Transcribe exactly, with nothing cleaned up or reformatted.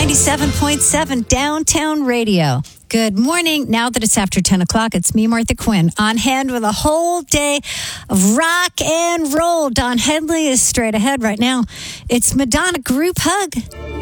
ninety-seven point seven Downtown Radio. Good morning. Now that it's after ten o'clock, it's me, Martha Quinn, on hand with a whole day of rock and roll. Don Henley is straight ahead right now. It's Madonna Group Hug.